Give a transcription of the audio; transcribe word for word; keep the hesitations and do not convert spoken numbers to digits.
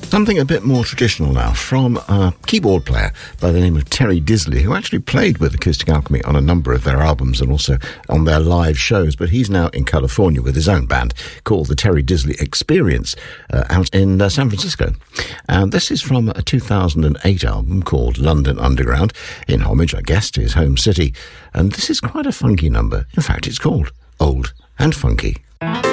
Something a bit more traditional now from a keyboard player by the name of Terry Disley, who actually played with Acoustic Alchemy on a number of their albums and also on their live shows, but he's now in California with his own band called the Terry Disley Experience uh, out in uh, San Francisco. And this is from a two thousand eight album called London Underground, in homage, I guess, to his home city. And this is quite a funky number. In fact, it's called Old and Funky.